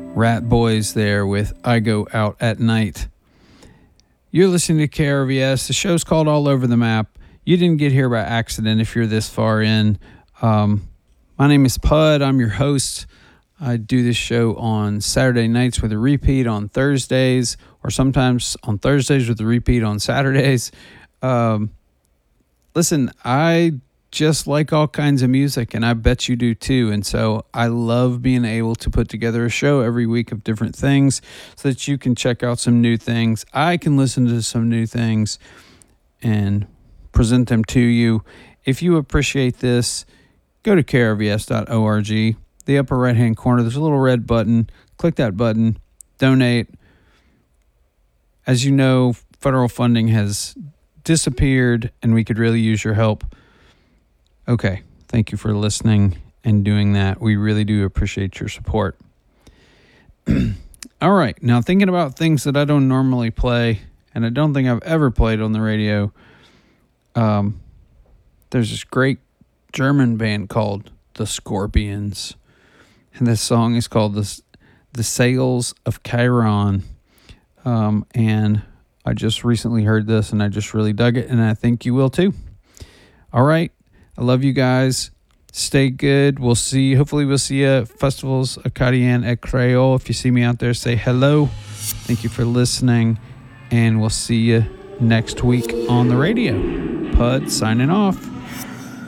Rat Boys there with I Go Out at Night. You're listening to KRVS. The show's called All Over the Map. You didn't get here by accident if you're this far in. My name is Pud. I'm your host. I do this show on Saturday nights with a repeat on Thursdays, or sometimes on Thursdays with a repeat on Saturdays. Listen, I just like all kinds of music, and I bet you do too. And so I love being able to put together a show every week of different things so that you can check out some new things. I can listen to some new things and present them to you. If you appreciate this, go to krvs.org. The upper right-hand corner, there's a little red button. Click that button. Donate. As you know, federal funding has disappeared, and we could really use your help. Okay, thank you for listening and doing that. We really do appreciate your support. All right, now thinking about things that I don't normally play, and I don't think I've ever played on the radio, there's this great German band called The Scorpions, and this song is called The Sails of Chiron, and I just recently heard this, and I just really dug it, and I think you will too. All right. I love you guys. Stay good. We'll see. Hopefully we'll see you at Festivals Acadian at Creole. If you see me out there, say hello. Thank you for listening. And we'll see you next week on the radio. Pud signing off.